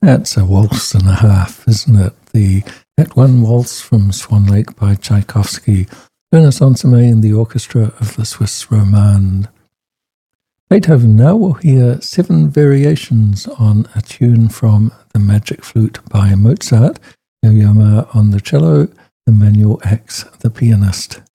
That's a waltz and a half, isn't it? The Act One Waltz from Swan Lake by Tchaikovsky, Ernest Ansermet and the orchestra of the Swiss Romande. Beethoven now will hear 7 variations on a tune from The Magic Flute by Mozart, Yo-Yo Ma on the cello, Emmanuel Ax, the pianist.